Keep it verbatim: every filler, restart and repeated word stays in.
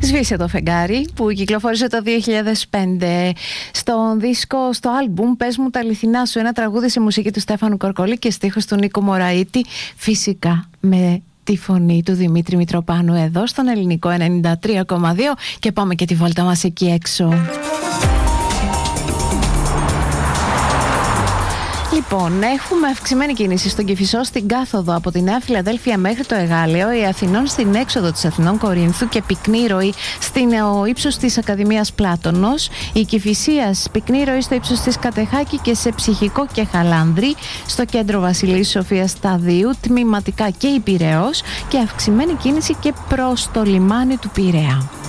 Σβήσε το φεγγάρι, που κυκλοφόρησε το δύο χιλιάδες πέντε. Στον δίσκο, στο άλμπουμ «Πες μου τα αληθινά σου», ένα τραγούδι σε μουσική του Στέφανου Κορκολή και στίχος του Νίκου Μωραήτη, φυσικά με τη φωνή του Δημήτρη Μητροπάνου εδώ στον Ελληνικό ενενήντα τρία κόμμα δύο, και πάμε και τη βόλτα μας εκεί έξω. Λοιπόν, έχουμε αυξημένη κίνηση στον Κηφισό στην κάθοδο από τη Νέα Φιλαδέλφια μέχρι το Εγάλεο, η Αθηνών στην έξοδο της Αθηνών Κορίνθου και πυκνή ροή στην ύψος της Ακαδημίας Πλάτωνος, η Κηφισίας πυκνή ροή στο ύψος της Κατεχάκη και σε Ψυχικό και Χαλάνδρη, στο κέντρο Βασιλής Σοφίας Σταδίου, τμηματικά και η Πειραιώς, και αυξημένη κίνηση και προς το λιμάνι του Πειραιά.